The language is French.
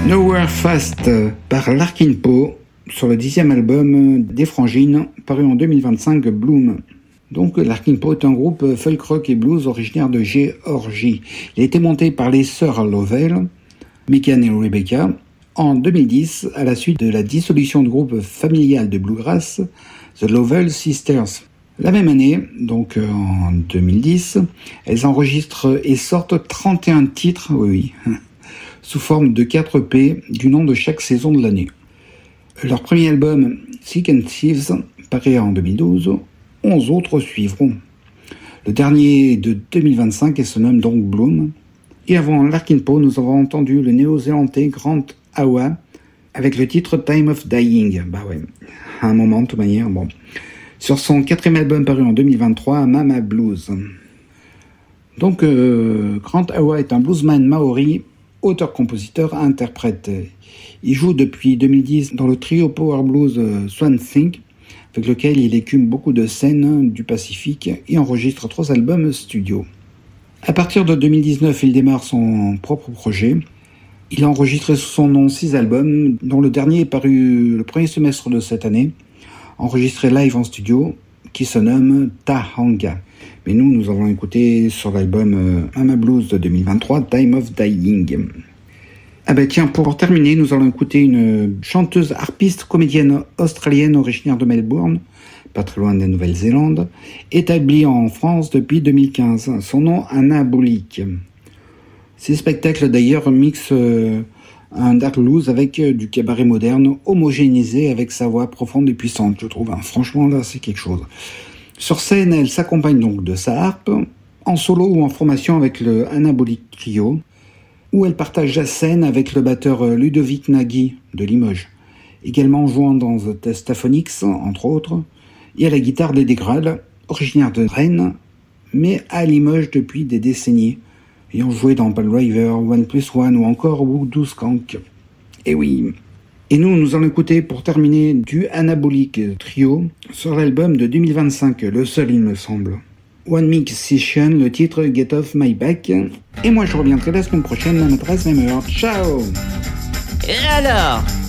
Nowhere Fast par Larkin Poe sur le 10e album des Frangines paru en 2025 Bloom. Donc Larkin Poe est un groupe folk rock et blues originaire de Géorgie. Il a été monté par les sœurs Lovell, Megan et Rebecca, en 2010 à la suite de la dissolution du groupe familial de bluegrass The Lovell Sisters. La même année, donc en 2010, elles enregistrent et sortent 31 titres, sous forme de 4 EP du nom de chaque saison de l'année. Leur premier album, Sick and Thieves, paraît en 2012, 11 autres suivront. Le dernier de 2025 et se nomme donc Bloom. Et avant Larkin Poe, nous avons entendu le néo-zélandais Grant Awa avec le titre Time of Dying. À un moment de toute manière, sur son 4e album paru en 2023, Mama Blues. Donc Grant Awa est un bluesman maori, auteur-compositeur-interprète. Il joue depuis 2010 dans le trio Power Blues Swan Think, avec lequel il écume beaucoup de scènes du Pacifique et enregistre 3 albums studio. À partir de 2019, il démarre son propre projet. Il a enregistré sous son nom 6 albums, dont le dernier est paru le premier semestre de cette année, enregistré live en studio, qui se nomme Tahanga. Mais nous allons écouter sur l'album Mama Blues de 2023, Time of Dying. Pour terminer, nous allons écouter une chanteuse harpiste comédienne australienne originaire de Melbourne, pas très loin de la Nouvelle-Zélande, établie en France depuis 2015. Son nom, Anabolique. Ces spectacles d'ailleurs mixent un dark blues avec du cabaret moderne, homogénéisé avec sa voix profonde et puissante, je trouve. Franchement, là, c'est quelque chose. Sur scène, elle s'accompagne donc de sa harpe, en solo ou en formation avec le Anabolic Trio, où elle partage la scène avec le batteur Ludovic Nagy de Limoges, également jouant dans The Testaphonics, entre autres, et à la guitare Dédé Graal, originaire de Rennes, mais à Limoges depuis des décennies, ayant joué dans Pale River, 1+1 ou encore Voodoo Skank. Et oui. Et nous allons écouter pour terminer du Anabolic Trio sur l'album de 2025, le seul il me semble. One Mix Session, le titre Get Off My Back. Et moi je reviendrai la semaine prochaine, même adresse, même heure. Ciao! Et alors,